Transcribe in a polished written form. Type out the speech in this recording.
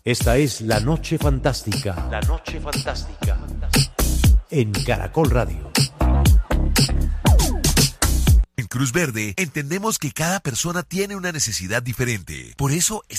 Esta es La Noche Fantástica. La Noche Fantástica. En Caracol Radio. En Cruz Verde entendemos que cada persona tiene una necesidad diferente. Por eso